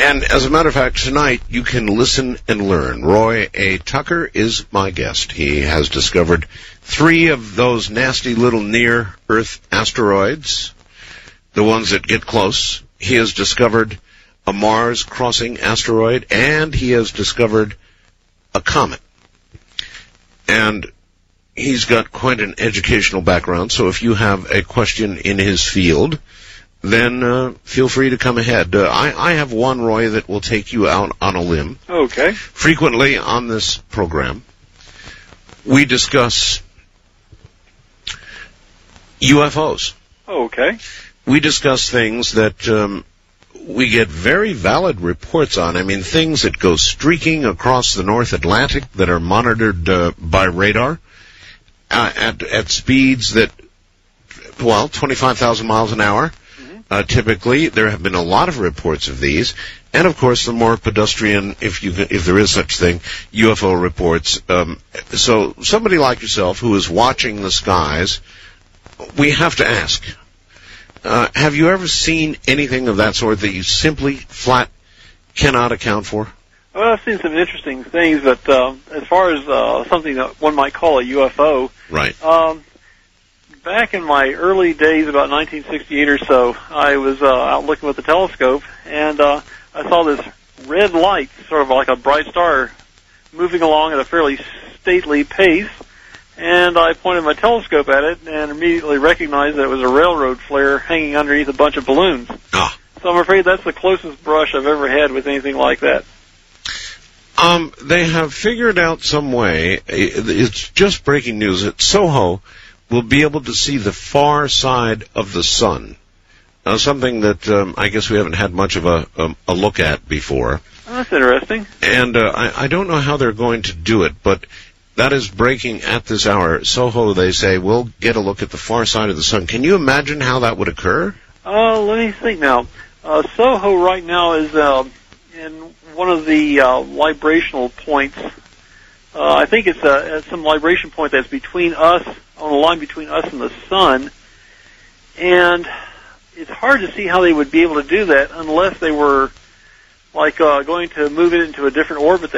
And as a matter of fact, tonight you can listen and learn. Roy A. Tucker is my guest. He has discovered 3 of those nasty little near-Earth asteroids, the ones that get close. He has discovered a Mars-crossing asteroid, and he has discovered a comet. And he's got quite an educational background, so if you have a question in his field, then feel free to come ahead. I have one, Roy, that will take you out on a limb. Okay. Frequently on this program, we discuss UFOs. Okay. We discuss things that we get very valid reports on. I mean, things that go streaking across the North Atlantic that are monitored by radar at speeds that, 25,000 miles an hour. Typically, there have been a lot of reports of these, and of course, the more pedestrian, if there is such thing, UFO reports. So, somebody like yourself who is watching the skies, we have to ask: have you ever seen anything of that sort that you simply flat cannot account for? Well, I've seen some interesting things, but as far as something that one might call a UFO, right? Back in my early days, about 1968 or so, I was out looking with the telescope, and I saw this red light, sort of like a bright star, moving along at a fairly stately pace, and I pointed my telescope at it and immediately recognized that it was a railroad flare hanging underneath a bunch of balloons. Ah. So I'm afraid that's the closest brush I've ever had with anything like that. They have figured out some way, it's just breaking news, that SOHO will be able to see the far side of the sun. Something that I guess we haven't had much of a look at before. Oh, that's interesting. And I don't know how they're going to do it, but that is breaking at this hour. SOHO, they say, will get a look at the far side of the sun. Can you imagine how that would occur? Let me think now. SOHO right now is in one of the librational points. I think it's some libration point that's between us, on the line between us and the sun, and it's hard to see how they would be able to do that unless they were like going to move it into a different orbit